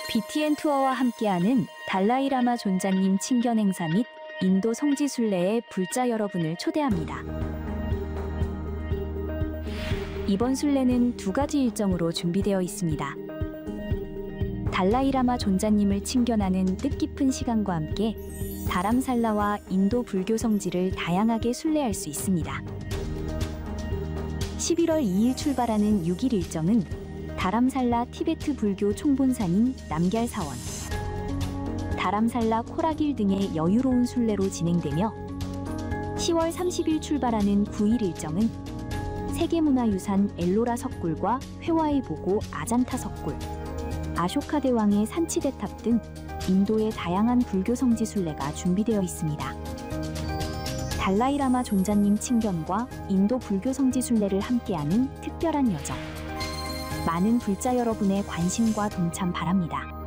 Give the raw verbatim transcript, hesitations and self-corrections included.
비티엔 투어와 함께하는 달라이라마 존자님 친견 행사 및 인도 성지 순례에 불자 여러분을 초대합니다. 이번 순례는 두 가지 일정으로 준비되어 있습니다. 달라이라마 존자님을 친견하는 뜻깊은 시간과 함께 다람살라와 인도 불교 성지를 다양하게 순례할 수 있습니다. 십일월 이일 출발하는 육 일 일정은 다람살라 티베트 불교 총본산인 남걀사원, 다람살라 코라길 등의 여유로운 순례로 진행되며 시월 삼십일 출발하는 구 일 일정은 세계문화유산 엘로라 석굴과 회화의 보고 아잔타 석굴, 아쇼카 대왕의 산치대탑 등 인도의 다양한 불교 성지 순례가 준비되어 있습니다. 달라이라마 존자님 친견과 인도 불교 성지 순례를 함께하는 특별한 여정. 많은 불자 여러분의 관심과 동참 바랍니다.